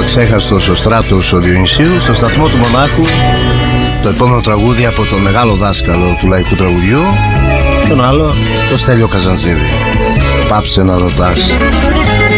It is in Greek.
Αξέχαστος ο Στράτος ο Διονυσίου στο σταθμό του Μονάχου. Το επόμενο τραγούδι από το μεγάλο δάσκαλο του λαϊκού τραγουδιού, τον άλλο, το Στέλιο Καζαντζίδη. Πάψε να ρωτάς.